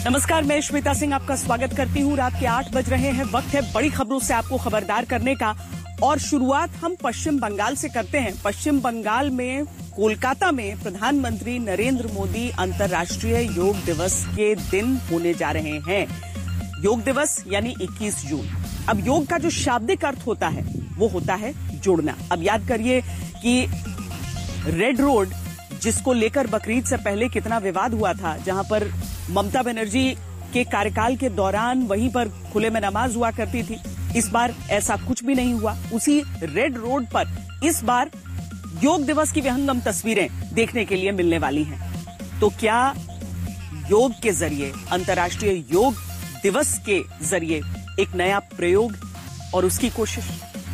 नमस्कार, मैं श्वेता सिंह आपका स्वागत करती हूँ। रात के 8 बज रहे हैं। वक्त है बड़ी खबरों से आपको खबरदार करने का और शुरुआत हम पश्चिम बंगाल से करते हैं। पश्चिम बंगाल में कोलकाता में प्रधानमंत्री नरेंद्र मोदी अंतर्राष्ट्रीय योग दिवस के दिन होने जा रहे हैं। योग दिवस यानी 21 जून। अब योग का जो शाब्दिक अर्थ होता है वो होता है जोड़ना। अब याद करिए कि रेड रोड जिसको लेकर बकरीद से पहले कितना विवाद हुआ था, जहां पर ममता बनर्जी के कार्यकाल के दौरान वहीं पर खुले में नमाज हुआ करती थी। इस बार ऐसा कुछ भी नहीं हुआ। उसी रेड रोड पर इस बार योग दिवस की विहंगम तस्वीरें देखने के लिए मिलने वाली हैं। तो क्या योग के जरिए, अंतर्राष्ट्रीय योग दिवस के जरिए एक नया प्रयोग और उसकी कोशिश?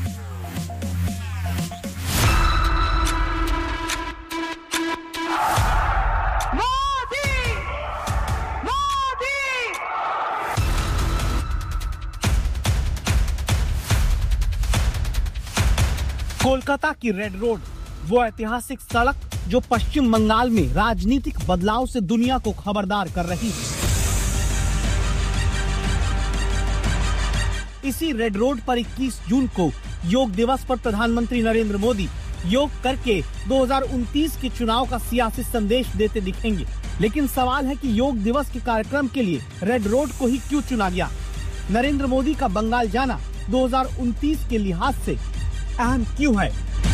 कोलकाता की रेड रोड, वो ऐतिहासिक सड़क जो पश्चिम बंगाल में राजनीतिक बदलाव से दुनिया को खबरदार कर रही है। इसी रेड रोड पर 21 जून को योग दिवस पर प्रधानमंत्री नरेंद्र मोदी योग करके 2029 के चुनाव का सियासी संदेश देते दिखेंगे। लेकिन सवाल है कि योग दिवस के कार्यक्रम के लिए रेड रोड को ही क्यों चुना गया? नरेंद्र मोदी का बंगाल जाना 2029 के लिहाज से अहम क्यों है?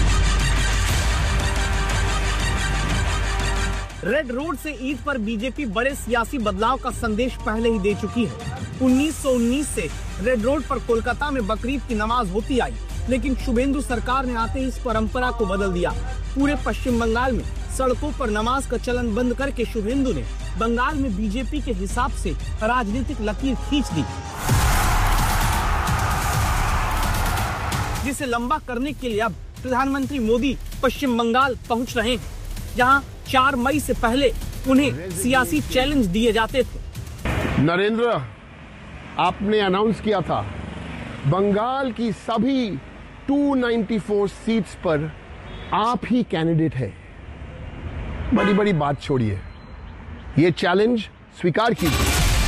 रेड रोड से ईद पर बीजेपी बड़े सियासी बदलाव का संदेश पहले ही दे चुकी है। 1919 से रेड रोड पर कोलकाता में बकरीद की नमाज होती आई, लेकिन शुभेंदु सरकार ने आते ही इस परंपरा को बदल दिया। पूरे पश्चिम बंगाल में सड़कों पर नमाज का चलन बंद करके शुभेंदु ने बंगाल में बीजेपी के हिसाब से राजनीतिक लकीर खींच दी, जिसे लंबा करने के लिए अब प्रधानमंत्री मोदी पश्चिम बंगाल पहुंच रहे हैं, जहां 4 मई से पहले उन्हें सियासी चैलेंज दिए जाते थे। नरेंद्र, आपने अनाउंस किया था बंगाल की सभी 294 सीट्स पर आप ही कैंडिडेट है। बड़ी बड़ी बात छोड़िए, ये चैलेंज स्वीकार कीजिए।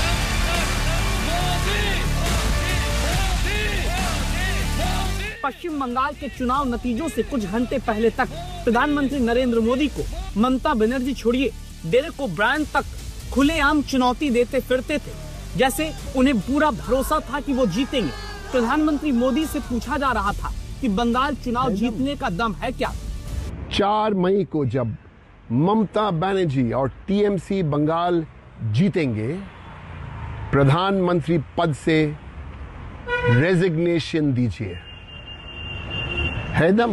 पश्चिम बंगाल के चुनाव नतीजों से कुछ घंटे पहले तक प्रधानमंत्री नरेंद्र मोदी को ममता बनर्जी छोड़िए डेरेक ओब्रायन तक खुलेआम चुनौती देते फिरते थे, जैसे उन्हें पूरा भरोसा था कि वो जीतेंगे। प्रधानमंत्री मोदी से पूछा जा रहा था कि बंगाल चुनाव जीतने का दम है क्या? 4 मई को जब ममता बनर्जी और टीएमसी बंगाल जीतेंगे, प्रधानमंत्री पद से रेजिग्नेशन दीजिए। है दम?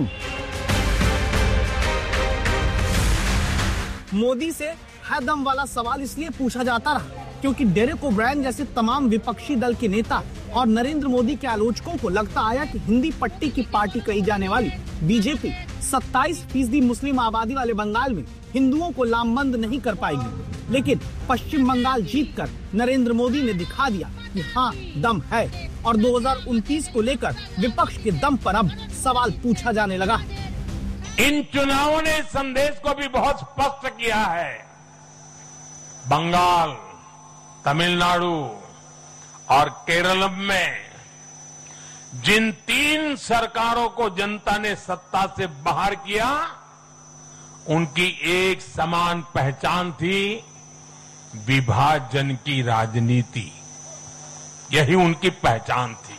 मोदी से है दम वाला सवाल इसलिए पूछा जाता रहा क्योंकि डेरेक ओब्रायन जैसे तमाम विपक्षी दल के नेता और नरेंद्र मोदी के आलोचकों को लगता आया कि हिंदी पट्टी की पार्टी कही जाने वाली बीजेपी 27% मुस्लिम आबादी वाले बंगाल में हिंदुओं को लामबंद नहीं कर पाएगी। लेकिन पश्चिम बंगाल जीतकर नरेंद्र मोदी ने दिखा दिया कि हाँ, दम है और 2029 को लेकर विपक्ष के दम पर अब सवाल पूछा जाने लगा। इन चुनावों ने संदेश को भी बहुत स्पष्ट किया है। बंगाल, तमिलनाडु और केरल में जिन 3 सरकारों को जनता ने सत्ता से बाहर किया, उनकी एक समान पहचान थी, विभाजन की राजनीति। यही उनकी पहचान थी।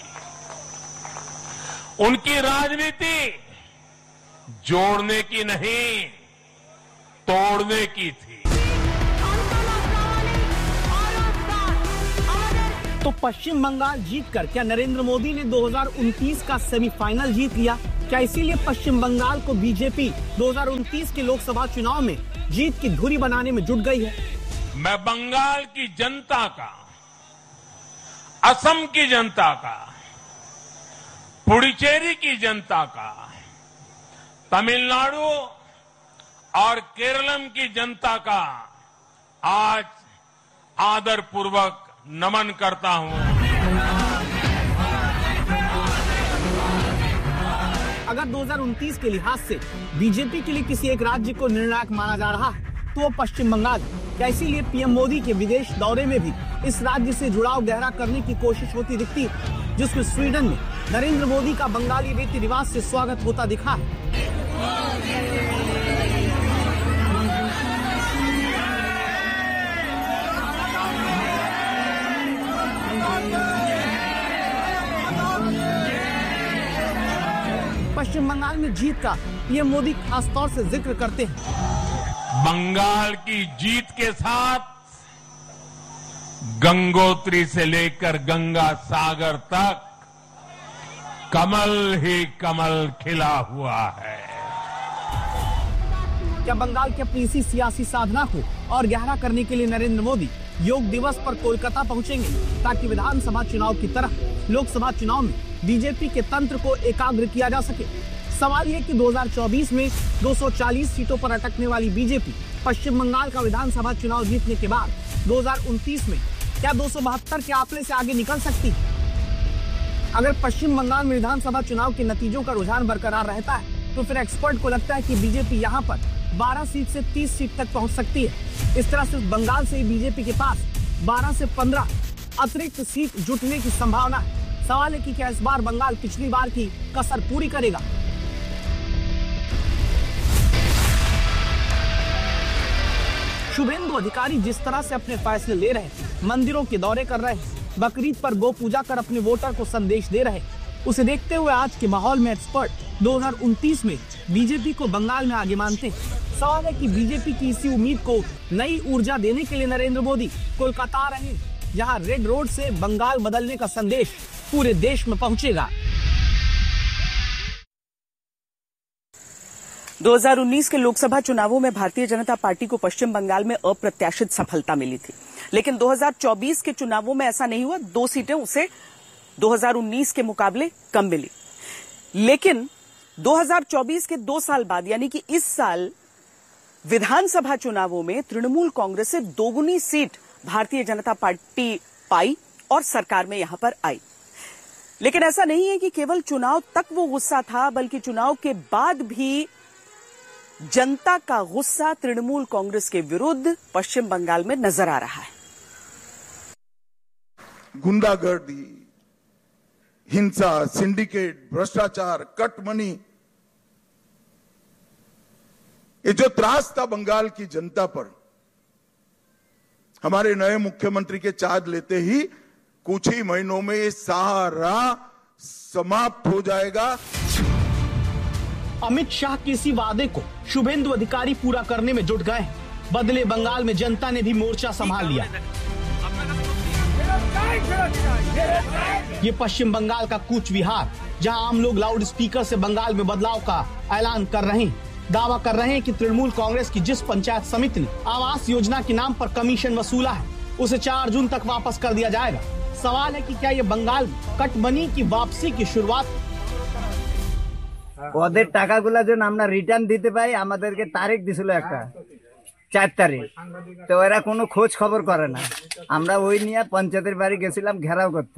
उनकी राजनीति जोड़ने की नहीं, तोड़ने की थी। तो पश्चिम बंगाल जीतकर क्या नरेंद्र मोदी ने 2029 का सेमीफाइनल जीत लिया? क्या इसीलिए पश्चिम बंगाल को बीजेपी 2029 के लोकसभा चुनाव में जीत की धुरी बनाने में जुट गई है? मैं बंगाल की जनता का, असम की जनता का, पुडुचेरी की जनता का, तमिलनाडु और केरलम की जनता का आज आदरपूर्वक नमन करता हूं। अगर 2029 के लिहाज से बीजेपी के लिए किसी एक राज्य को निर्णायक माना जा रहा है तो वो पश्चिम बंगाल। क्या इसीलिए पीएम मोदी के विदेश दौरे में भी इस राज्य से जुड़ाव गहरा करने की कोशिश होती दिखती है, जिसमें स्वीडन में नरेंद्र मोदी का बंगाली रीति रिवाज से स्वागत होता दिखा है। पश्चिम बंगाल में जीत का पीएम मोदी खास तौर से जिक्र करते हैं। बंगाल की जीत के साथ गंगोत्री से लेकर गंगा सागर तक कमल ही कमल खिला हुआ है। क्या बंगाल की अपनी इसी सियासी साधना को और गहरा करने के लिए नरेंद्र मोदी योग दिवस पर कोलकाता पहुंचेंगे, ताकि विधानसभा चुनाव की तरह लोकसभा चुनाव में बीजेपी के तंत्र को एकाग्र किया जा सके। सवाल यह कि 2024 में 240 सीटों पर अटकने वाली बीजेपी पश्चिम बंगाल का विधानसभा चुनाव जीतने के बाद 2029 में क्या 272 के आंकड़े से आगे निकल सकती है? अगर पश्चिम बंगाल में विधानसभा चुनाव के नतीजों का रुझान बरकरार रहता है, तो फिर एक्सपर्ट को लगता है कि बीजेपी यहां पर 12 सीट से 30 सीट तक पहुंच सकती है। इस तरह से बंगाल से बीजेपी के पास 12 से 15 अतिरिक्त सीट जुटने की संभावना है। सवाल है कि क्या इस बार बंगाल पिछली बार की कसर पूरी करेगा? शुभेंदु अधिकारी जिस तरह से अपने फैसले ले रहे हैं, मंदिरों के दौरे कर रहे हैं, बकरीद पर गौ पूजा कर अपने वोटर को संदेश दे रहे हैं, उसे देखते हुए आज के माहौल में एक्सपर्ट 2029 में बीजेपी को बंगाल में आगे मानते हैं। सवाल है कि बीजेपी की इसी उम्मीद को नई ऊर्जा देने के लिए नरेंद्र मोदी कोलकाता आ रहे हैं, जहां रेड रोड से बंगाल बदलने का संदेश पूरे देश में पहुंचेगा। 2019 के लोकसभा चुनावों में भारतीय जनता पार्टी को पश्चिम बंगाल में अप्रत्याशित सफलता मिली थी, लेकिन 2024 के चुनावों में ऐसा नहीं हुआ। 2 सीटें उसे 2019 के मुकाबले कम मिली, लेकिन 2024 के 2 साल बाद यानी कि इस साल विधानसभा चुनावों में तृणमूल कांग्रेस से 2 सीट भारतीय जनता पार्टी पाई और सरकार में यहां पर आई। लेकिन ऐसा नहीं है कि केवल चुनाव तक वो गुस्सा था, बल्कि चुनाव के बाद भी जनता का गुस्सा तृणमूल कांग्रेस के विरुद्ध पश्चिम बंगाल में नजर आ रहा है। गुंडागर्दी, हिंसा, सिंडिकेट, भ्रष्टाचार, कट मनी, ये जो त्रास था बंगाल की जनता पर, हमारे नए मुख्यमंत्री के चार्ज लेते ही कुछ ही महीनों में ये सारा समाप्त हो जाएगा। अमित शाह के इसी वादे को शुभेंदु अधिकारी पूरा करने में जुट गए। बदले बंगाल में जनता ने भी मोर्चा संभाल लिया। ये पश्चिम बंगाल का कूच विहार, जहां आम लोग लाउड स्पीकर से बंगाल में बदलाव का ऐलान कर रहे हैं, दावा कर रहे हैं कि तृणमूल कांग्रेस की जिस पंचायत समिति ने आवास योजना के नाम पर कमीशन वसूला है, उसे 4 जून तक वापस कर दिया जाएगा। सवाल है कि क्या ये बंगाल में कटमनी की वापसी की शुरुआत? ওদের টাকাগুলা যেন আমরা রিটার্ন দিতে পাই, আমাদেরকে তারিখ দিছিল একটা 4 তারিখ, তো এরা কোনো খোঁজ খবর করে না। আমরা ওই নিয়ে পঞ্চায়েতের বাড়ি গেছিলাম ঘেরাও করতে।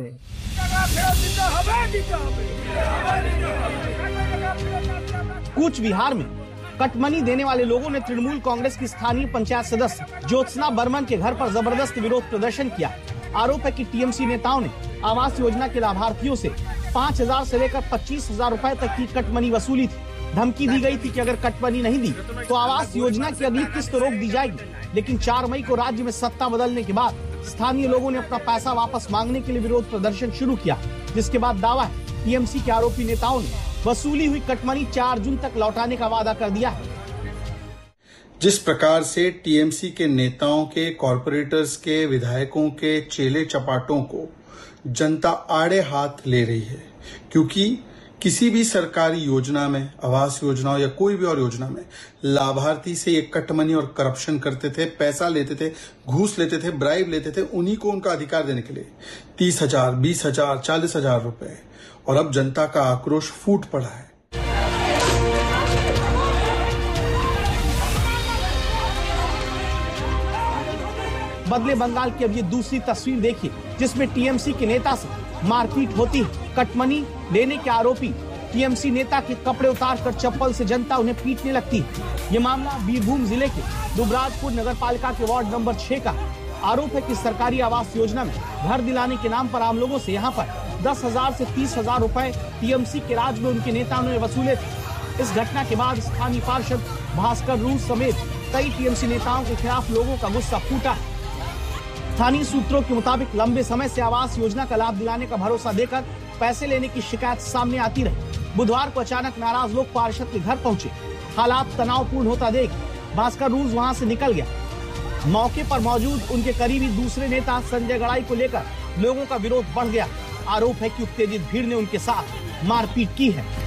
कूच विहार में कटमनी देने वाले लोगों ने तृणमूल कांग्रेस की स्थानीय पंचायत सदस्य ज्योत्सना बर्मन के घर पर जबरदस्त विरोध प्रदर्शन किया। आरोप है कि टीएमसी नेताओं ने आवास योजना के लाभार्थियों से 5,000 से लेकर 25,000 रुपए तक की कटमनी वसूली थी। धमकी दी गई थी कि अगर कटमनी नहीं दी तो आवास योजना की अगली किस्त रोक दी जाएगी। लेकिन 4 मई को राज्य में सत्ता बदलने के बाद स्थानीय लोगों ने अपना पैसा वापस मांगने के लिए विरोध प्रदर्शन शुरू किया, जिसके बाद दावा है टीएमसी के आरोपी नेताओं ने वसूली हुई कटमनी 4 जून तक लौटाने का वादा कर दिया है। जिस प्रकार से टीएमसी के नेताओं के, कॉरपोरेटर्स के, विधायकों के चेले चपाटों को जनता आड़े हाथ ले रही है, क्योंकि किसी भी सरकारी योजना में, आवास योजना या कोई भी और योजना में लाभार्थी से ये कटमनी और करप्शन करते थे, पैसा लेते थे, घूस लेते थे, ब्राइब लेते थे, उन्हीं को उनका अधिकार देने के लिए 30,000, 20,000, 40,000 रुपए। और अब जनता का आक्रोश फूट पड़ा है। बदले बंगाल की अब ये दूसरी तस्वीर देखिए, जिसमें टीएमसी के नेता से मारपीट होती है। कटमनी लेने के आरोपी टीएमसी नेता के कपड़े उतारकर चप्पल से जनता उन्हें पीटने लगती है। ये मामला बीरभूम जिले के दुबराजपुर नगरपालिका के वार्ड नंबर 6 का। आरोप है कि सरकारी आवास योजना में घर दिलाने के नाम पर आम लोगों से यहाँ पर 10,000 से 30,000 रुपए टीएमसी के राज में उनके नेताओं ने वसूले थे। इस घटना के बाद स्थानीय पार्षद भास्कर रूस समेत कई टीएमसी नेताओं के खिलाफ लोगों का गुस्सा फूटा है। स्थानीय सूत्रों के मुताबिक लंबे समय से आवास योजना का लाभ दिलाने का भरोसा देकर पैसे लेने की शिकायत सामने आती रही। बुधवार को अचानक नाराज लोग पार्षद के घर पहुंचे। हालात तनावपूर्ण होता देख भास्कर रूस वहां से निकल गया। मौके पर मौजूद उनके करीबी दूसरे नेता संजय गड़ाई को लेकर लोगों का विरोध बढ़ गया। आरोप है कि उत्तेजित भीड़ ने उनके साथ मारपीट की है।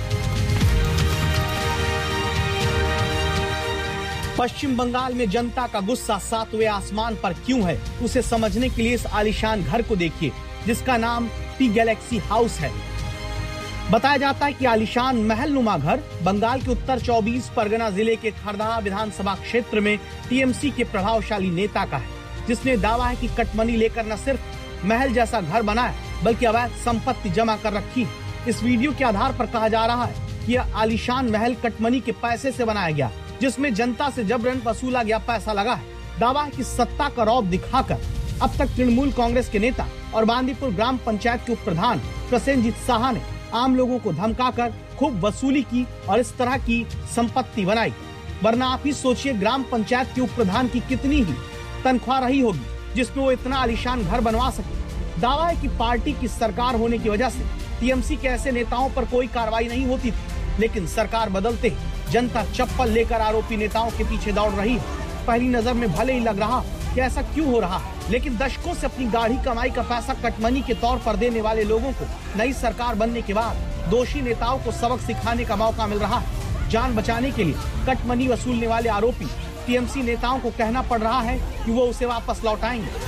पश्चिम बंगाल में जनता का गुस्सा 7वें आसमान पर क्यों है, उसे समझने के लिए इस आलीशान घर को देखिए जिसका नाम टी गैलेक्सी हाउस है। बताया जाता है कि आलीशान महलनुमा घर बंगाल के उत्तर 24 परगना जिले के खरदाहा विधानसभा क्षेत्र में टीएमसी के प्रभावशाली नेता का है, जिसने दावा है कि कटमनी लेकर न सिर्फ महल जैसा घर बनाया बल्कि अवैध संपत्ति जमा कर रखी है। इस वीडियो के आधार पर कहा जा रहा है कि यह आलीशान महल कटमनी के पैसे से बनाया गया, जिसमें जनता से जबरन वसूला गया पैसा लगा है। दावा है कि सत्ता का रौब दिखाकर अब तक तृणमूल कांग्रेस के नेता और बांदीपुर ग्राम पंचायत के उप प्रधान प्रसेनजीत साहा ने आम लोगों को धमकाकर खूब वसूली की और इस तरह की संपत्ति बनाई। वरना आप ही सोचिए ग्राम पंचायत के उप प्रधान की कितनी ही तनख्वाह रही होगी जिसमें वो इतना आलीशान घर बनवा सके। दावा है कि पार्टी की सरकार होने की वजह से टीएमसी के ऐसे नेताओं पर कोई कार्रवाई नहीं होती थी, लेकिन सरकार बदलते ही जनता चप्पल लेकर आरोपी नेताओं के पीछे दौड़ रही है। पहली नजर में भले ही लग रहा कि ऐसा क्यों हो रहा है, लेकिन दशकों से अपनी गाढ़ी कमाई का पैसा कटमनी के तौर पर देने वाले लोगों को नई सरकार बनने के बाद दोषी नेताओं को सबक सिखाने का मौका मिल रहा है। जान बचाने के लिए कटमनी वसूलने वाले आरोपी टीएमसी नेताओं को कहना पड़ रहा है कि वो उसे वापस लौटाएंगे।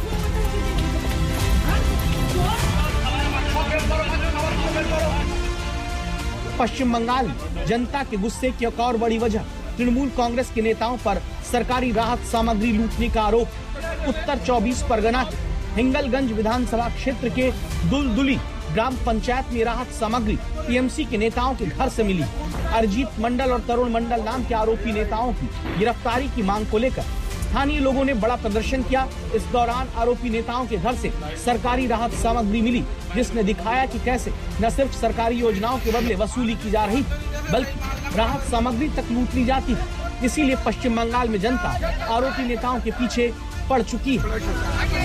पश्चिम बंगाल में जनता के गुस्से की एक और बड़ी वजह तृणमूल कांग्रेस के नेताओं पर सरकारी राहत सामग्री लूटने का आरोप। उत्तर 24 परगना के हिंगलगंज विधानसभा क्षेत्र के दुलदुली ग्राम पंचायत में राहत सामग्री टीएमसी के नेताओं के घर से मिली। अरिजीत मंडल और तरुण मंडल नाम के आरोपी नेताओं की गिरफ्तारी की मांग को लेकर स्थानीय लोगों ने बड़ा प्रदर्शन किया। इस दौरान आरोपी नेताओं के घर से सरकारी राहत सामग्री मिली, जिसने दिखाया कि कैसे न सिर्फ सरकारी योजनाओं के बदले वसूली की जा रही बल्कि राहत सामग्री तक लूट ली जाती है। इसीलिए पश्चिम बंगाल में जनता आरोपी नेताओं के पीछे पड़ चुकी है।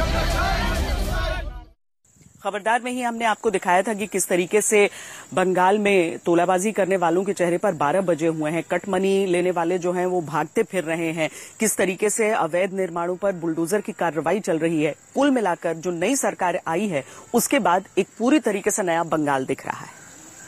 खबरदार में ही हमने आपको दिखाया था कि किस तरीके से बंगाल में तोलाबाजी करने वालों के चेहरे पर 12 बजे हुए हैं। कटमनी लेने वाले जो हैं वो भागते फिर रहे हैं। किस तरीके से अवैध निर्माणों पर बुलडोजर की कार्रवाई चल रही है। कुल मिलाकर जो नई सरकार आई है उसके बाद एक पूरी तरीके से नया बंगाल दिख रहा है।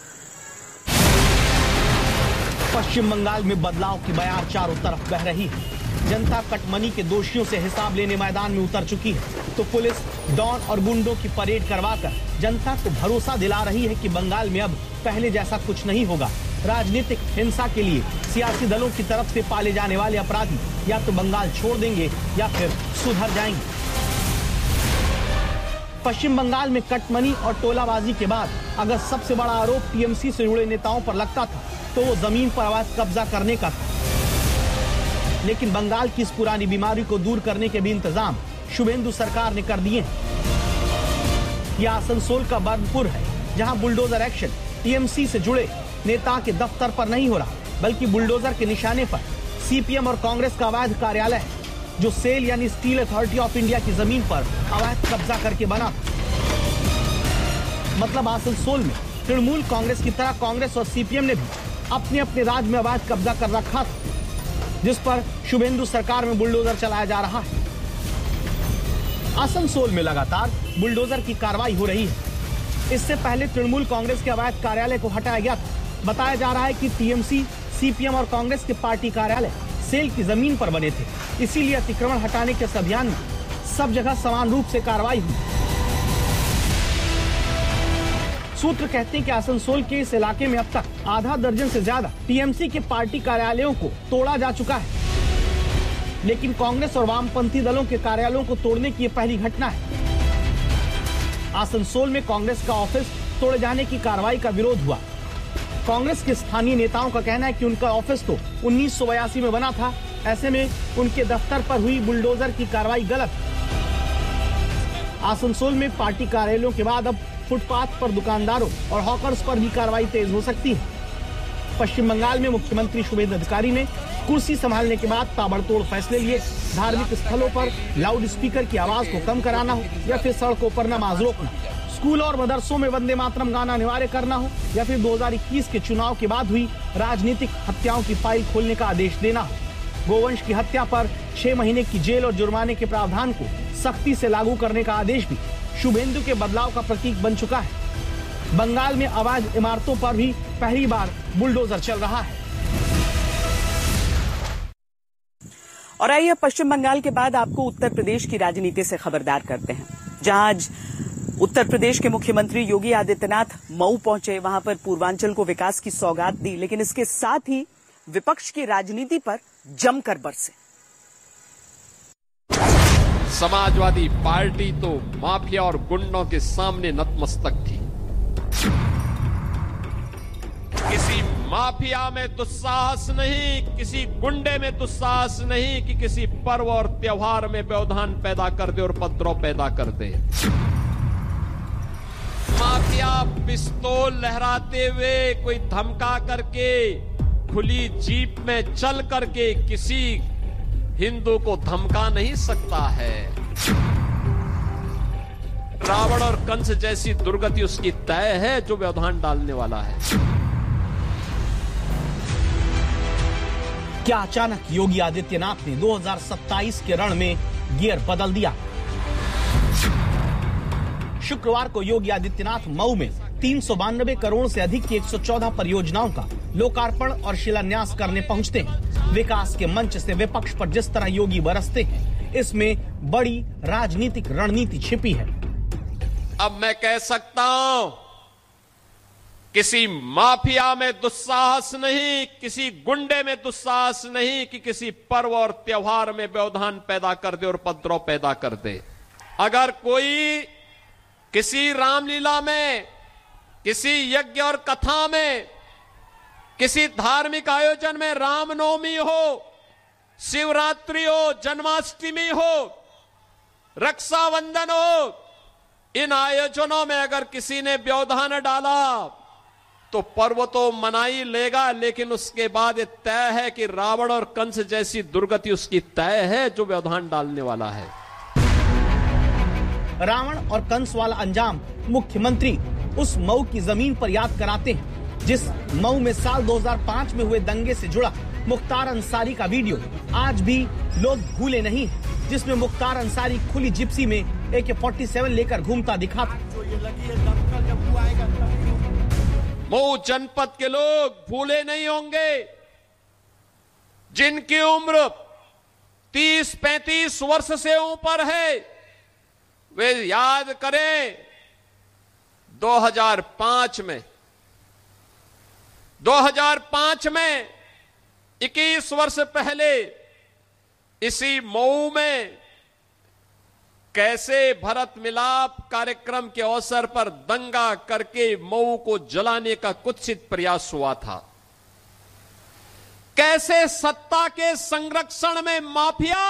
पश्चिम बंगाल में बदलाव की बयार चारों तरफ बह रही है। जनता कटमनी के दोषियों से हिसाब लेने मैदान में उतर चुकी है, तो पुलिस डॉन और गुंडों की परेड करवाकर जनता को भरोसा दिला रही है कि बंगाल में अब पहले जैसा कुछ नहीं होगा। राजनीतिक हिंसा के लिए सियासी दलों की तरफ से पाले जाने वाले अपराधी या तो बंगाल छोड़ देंगे या फिर सुधर जाएंगे। पश्चिम बंगाल में कटमनी और टोलाबाजी के बाद अगर सबसे बड़ा आरोप टीएमसी से जुड़े नेताओं पर लगता था तो वो जमीन पर अवैध कब्जा करने का था। लेकिन बंगाल की इस पुरानी बीमारी को दूर करने के भी इंतजाम शुभेंदु सरकार ने कर दिए हैं। यह आसनसोल का बर्नपुर है, जहां बुलडोजर एक्शन टीएमसी से जुड़े नेता के दफ्तर पर नहीं हो रहा, बल्कि बुलडोजर के निशाने पर सीपीएम और कांग्रेस का अवैध कार्यालय है, जो सेल यानी स्टील अथॉरिटी ऑफ इंडिया की जमीन पर अवैध कब्जा करके बना। मतलब आसनसोल में तृणमूल कांग्रेस की तरह कांग्रेस और सीपीएम ने भी अपने अपने राज्य में अवैध कब्जा कर रखा था, जिस पर शुभेंदु सरकार में बुलडोजर चलाया जा रहा है। आसनसोल में लगातार बुलडोजर की कार्रवाई हो रही है। इससे पहले तृणमूल कांग्रेस के अवैध कार्यालय को हटाया गया था। बताया जा रहा है कि टीएमसी, सीपीएम और कांग्रेस के पार्टी कार्यालय सेल की जमीन पर बने थे, इसीलिए अतिक्रमण हटाने के इस अभियान में सब जगह समान रूप से कार्रवाई हुई। सूत्र कहते हैं कि आसनसोल के इस इलाके में अब तक आधा दर्जन से ज्यादा टीएमसी के पार्टी कार्यालयों को तोड़ा जा चुका है, लेकिन कांग्रेस और वामपंथी दलों के कार्यालयों को तोड़ने की ये पहली घटना है। आसनसोल में कांग्रेस का ऑफिस तोड़े जाने की कार्रवाई का विरोध हुआ। कांग्रेस के स्थानीय नेताओं का कहना है कि उनका ऑफिस तो 1982 में बना था, ऐसे में उनके दफ्तर पर हुई बुलडोजर की कार्रवाई गलत। आसनसोल में पार्टी कार्यालयों के बाद अब फुटपाथ पर दुकानदारों और हॉकर्स पर भी कार्रवाई तेज हो सकती है। पश्चिम बंगाल में मुख्यमंत्री शुभेंदु अधिकारी ने कुर्सी संभालने के बाद ताबड़तोड़ फैसले लिए। धार्मिक स्थलों पर लाउड स्पीकर की आवाज को कम कराना हो या फिर सड़कों पर नमाज रोकना, स्कूल और मदरसों में वंदे मातरम गाना अनिवार्य करना हो या फिर 2021 के चुनाव के बाद हुई राजनीतिक हत्याओं की फाइल खोलने का आदेश देना हो। गोवंश की हत्या पर 6 महीने की जेल और जुर्माने के प्रावधान को सख्ती से लागू करने का आदेश भी शुभेंदु के बदलाव का प्रतीक बन चुका है। बंगाल में अवैध इमारतों पर भी पहली बार बुलडोजर चल रहा है। और आइए पश्चिम बंगाल के बाद आपको उत्तर प्रदेश की राजनीति से खबरदार करते हैं, जहां आज उत्तर प्रदेश के मुख्यमंत्री योगी आदित्यनाथ मऊ पहुंचे। वहां पर पूर्वांचल को विकास की सौगात दी, लेकिन इसके साथ ही विपक्ष की राजनीति पर जमकर बरसे। समाजवादी पार्टी तो माफिया और गुंडों के सामने नतमस्तक थी। किसी माफिया में दुस्साहस नहीं, किसी गुंडे में दुस्साहस नहीं कि किसी पर्व और त्योहार में व्यवधान पैदा कर दे और उपद्रव पैदा कर दे। माफिया पिस्तौल लहराते हुए कोई धमका करके खुली जीप में चल करके किसी हिंदू को धमका नहीं सकता है। रावण और कंस जैसी दुर्गति उसकी तय है जो व्यवधान डालने वाला है। क्या अचानक योगी आदित्यनाथ ने 2027 के रण में गियर बदल दिया? शुक्रवार को योगी आदित्यनाथ मऊ में 392 करोड़ से अधिक की 114 परियोजनाओं का लोकार्पण और शिलान्यास करने पहुंचते हैं। विकास के मंच से विपक्ष पर जिस तरह योगी बरसते हैं, इसमें बड़ी राजनीतिक रणनीति छिपी है। अब मैं कह सकता हूं, किसी माफिया में दुस्साहस नहीं, किसी गुंडे में दुस्साहस नहीं कि किसी पर्व और त्योहार में व्यवधान पैदा कर दे और उपद्रव पैदा कर दे। अगर कोई किसी रामलीला में, किसी यज्ञ और कथा में, किसी धार्मिक आयोजन में, रामनवमी हो, शिवरात्रि हो, जन्माष्टमी हो, रक्षाबंधन हो, इन आयोजनों में अगर किसी ने व्यवधान डाला तो पर्व तो मना ही लेगा, लेकिन उसके बाद ये तय है कि रावण और कंस जैसी दुर्गति उसकी तय है जो व्यवधान डालने वाला है। रावण और कंस वाला अंजाम मुख्यमंत्री उस मऊ की जमीन पर याद कराते हैं, जिस मऊ में साल 2005 में हुए दंगे से जुड़ा मुख्तार अंसारी का वीडियो आज भी लोग भूले नहीं, जिसमें मुख्तार अंसारी खुली जिप्सी में AK-47 लेकर घूमता दिखा था। मऊ जनपद के लोग भूले नहीं होंगे, जिनकी उम्र 30-35 वर्ष से ऊपर है, वे याद करें 2005 में 21 वर्ष पहले इसी मऊ में कैसे भरत मिलाप कार्यक्रम के अवसर पर दंगा करके मऊ को जलाने का कुत्सित प्रयास हुआ था। कैसे सत्ता के संरक्षण में माफिया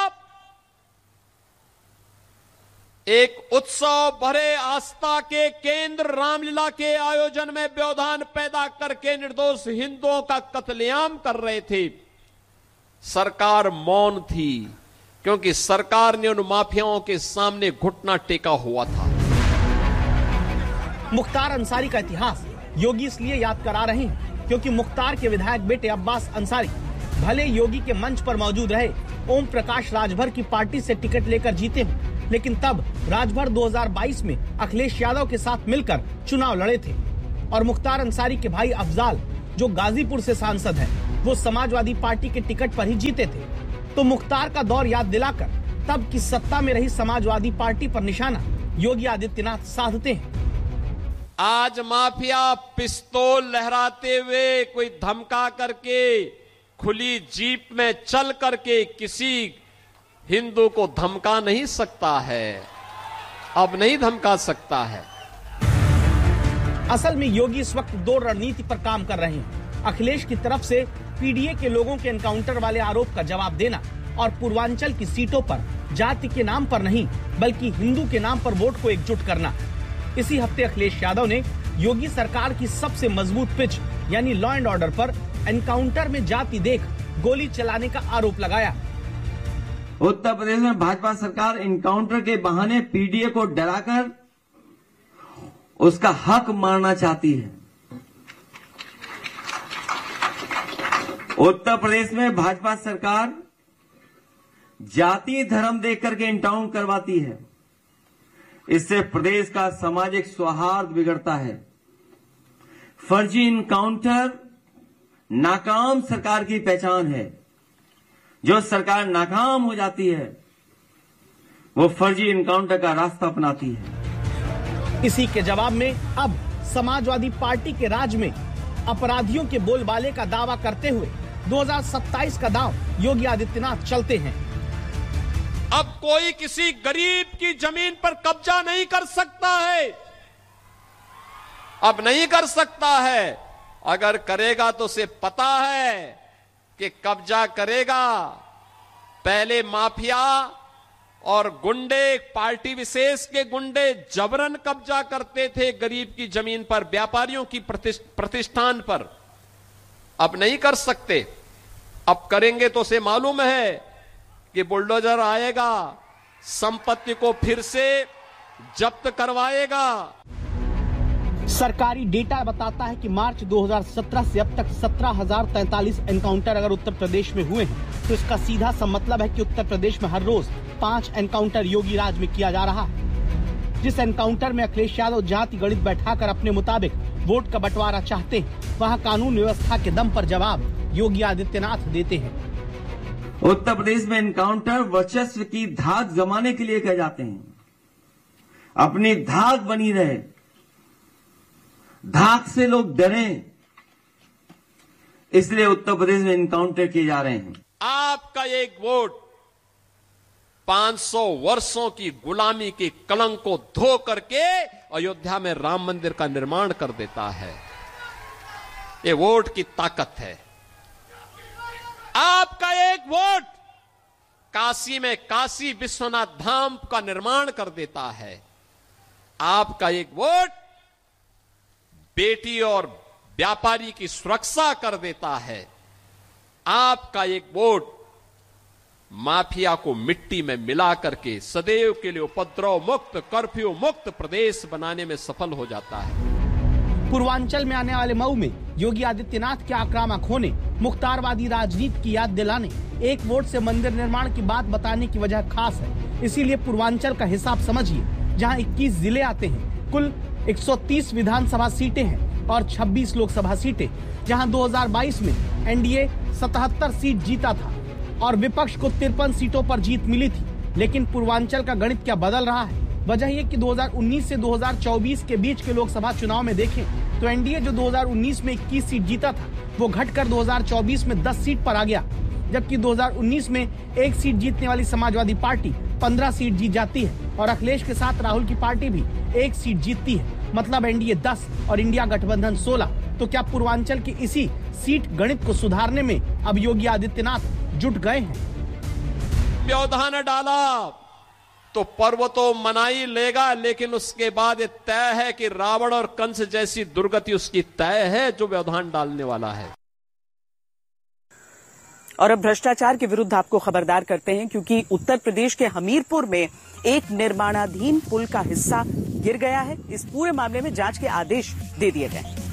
एक उत्सव भरे आस्था के केंद्र रामलीला के आयोजन में व्यवधान पैदा करके निर्दोष हिंदुओं का कत्लेआम कर रहे थे। सरकार मौन थी, क्योंकि सरकार ने उन माफियाओं के सामने घुटना टेका हुआ था। मुख्तार अंसारी का इतिहास योगी इसलिए याद करा रहे हैं क्योंकि मुख्तार के विधायक बेटे अब्बास अंसारी भले योगी के मंच पर मौजूद रहे, ओम प्रकाश राजभर की पार्टी से टिकट लेकर जीते हों, लेकिन तब राजभर 2022 में अखिलेश यादव के साथ मिलकर चुनाव लड़े थे और मुख्तार अंसारी के भाई अफजाल, जो गाजीपुर से सांसद हैं, वो समाजवादी पार्टी के टिकट पर ही जीते थे। तो मुख्तार का दौर याद दिलाकर तब की सत्ता में रही समाजवादी पार्टी पर निशाना योगी आदित्यनाथ साधते हैं। आज माफिया पिस्तौल लहराते हुए कोई धमका करके खुली जीप में चल करके किसी हिंदू को धमका नहीं सकता है, अब नहीं धमका सकता है। असल में योगी इस वक्त दो रणनीति पर काम कर रहे हैं। अखिलेश की तरफ से पीडीए के लोगों के एनकाउंटर वाले आरोप का जवाब देना और पूर्वांचल की सीटों पर जाति के नाम पर नहीं बल्कि हिंदू के नाम पर वोट को एकजुट करना। इसी हफ्ते अखिलेश यादव ने योगी सरकार की सबसे मजबूत पिच यानी लॉ एंड ऑर्डर पर एनकाउंटर में जाति देख गोली चलाने का आरोप लगाया। उत्तर प्रदेश में भाजपा सरकार एनकाउंटर के बहाने पीडीए को डराकर उसका हक मारना चाहती है। उत्तर प्रदेश में भाजपा सरकार जाति धर्म देख करके एनकाउंटर करवाती है। इससे प्रदेश का सामाजिक सौहार्द बिगड़ता है। फर्जी एनकाउंटर नाकाम सरकार की पहचान है। जो सरकार नाकाम हो जाती है वो फर्जी एनकाउंटर का रास्ता अपनाती है। इसी के जवाब में अब समाजवादी पार्टी के राज में अपराधियों के बोलबाले का दावा करते हुए 2027 का दांव योगी आदित्यनाथ चलते हैं। अब कोई किसी गरीब की जमीन पर कब्जा नहीं कर सकता है। अब नहीं कर सकता है। अगर करेगा तो उसे पता है कि कब्जा करेगा। पहले माफिया और गुंडे, पार्टी विशेष के गुंडे जबरन कब्जा करते थे गरीब की जमीन पर, व्यापारियों की प्रतिष्ठान पर। अब नहीं कर सकते। अब करेंगे तो उसे मालूम है कि बुलडोजर आएगा, संपत्ति को फिर से जब्त करवाएगा। सरकारी डेटा बताता है कि मार्च 2017 से अब तक 17,043 एनकाउंटर अगर उत्तर प्रदेश में हुए हैं तो इसका सीधा सा मतलब है कि उत्तर प्रदेश में हर रोज 5 एनकाउंटर योगी राज में किया जा रहा है। जिस एनकाउंटर में अखिलेश यादव जाति गणित बैठाकर अपने मुताबिक वोट का बंटवारा चाहते हैं, वहाँ कानून व्यवस्था के दम पर जवाब योगी आदित्यनाथ देते हैं। उत्तर प्रदेश में एनकाउंटर वर्चस्व की धाक जमाने के लिए किए जाते हैं। अपनी धाक बनी रहे, धाक से लोग डरें, इसलिए उत्तर प्रदेश में एनकाउंटर किए जा रहे हैं। आपका एक वोट 500 वर्षों की गुलामी के कलंक को धो करके अयोध्या में राम मंदिर का निर्माण कर देता है। ये वोट की ताकत है। आपका एक वोट काशी में काशी विश्वनाथ धाम का निर्माण कर देता है। आपका एक वोट बेटी और व्यापारी की सुरक्षा कर देता है। आपका एक वोट माफिया को मिट्टी में मिला करके सदैव के लिए उपद्रव मुक्त, कर्फ्यू मुक्त प्रदेश बनाने में सफल हो जाता है। पूर्वांचल में आने वाले मऊ में योगी आदित्यनाथ के आक्रामक होने, मुख्तारवादी राजनीति की याद दिलाने, एक वोट से मंदिर निर्माण की बात बताने की वजह खास है। इसीलिए पूर्वांचल का हिसाब समझिए, जहां 21 जिले आते हैं, कुल 130 विधानसभा सीटें हैं और 26 लोकसभा सीटें, जहां 2022 में एनडीए 77 सीट जीता था और विपक्ष को 53 सीटों पर जीत मिली थी। लेकिन पूर्वांचल का गणित क्या बदल रहा है? वजह ये कि 2019 से 2024 के बीच के लोकसभा चुनाव में देखें तो एनडीए जो 2019 में 21 सीट जीता था वो घटकर 2024 में 10 सीट पर आ गया, जबकि 2019 में 1 सीट जीतने वाली समाजवादी पार्टी 15 सीट जीत जाती है और अखिलेश के साथ राहुल की पार्टी भी 1 सीट जीतती है। मतलब एनडीए 10 और इंडिया गठबंधन 16। तो क्या पूर्वांचल की इसी सीट गणित को सुधारने में अब योगी आदित्यनाथ जुट गए हैं? व्यवधान डाला तो पर्व तो मना ही लेगा, लेकिन उसके बाद ये तय है कि रावण और कंस जैसी दुर्गति उसकी तय है जो व्यवधान डालने वाला है। और अब भ्रष्टाचार के विरुद्ध आपको खबरदार करते हैं, क्योंकि उत्तर प्रदेश के हमीरपुर में एक निर्माणाधीन पुल का हिस्सा गिर गया है। इस पूरे मामले में जांच के आदेश दे दिए गए।